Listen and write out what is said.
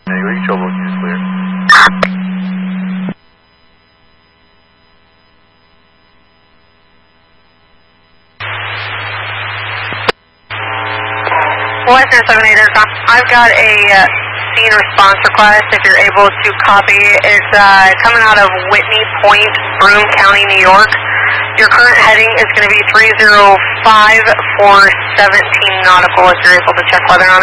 Anyway, trouble is clear. Western 78 Aircom, I've got a scene response request if you're able to copy. It's coming out of Whitney Point, Broome County, New York. Your current heading is going to be 305 for 17 nautical if you're able to check weather on it.